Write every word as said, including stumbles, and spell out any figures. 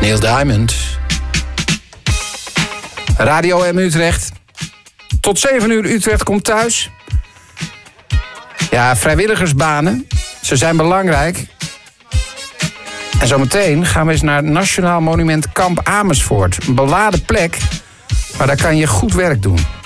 Neil Diamond. Radio M Utrecht. Tot zeven uur Utrecht komt thuis. Ja, vrijwilligersbanen. Ze zijn belangrijk. En zometeen gaan we eens naar het Nationaal Monument Kamp Amersfoort. Een beladen plek, maar daar kan je goed werk doen.